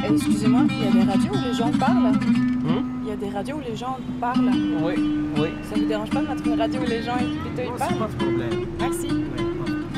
Excusez-moi, il y a des radios où les gens parlent? Hum? Il y a des radios où les gens parlent? Oui, oui. Ça vous dérange pas de mettre une radio où les gens ils Non, c'est parlent? pas de problème. Merci.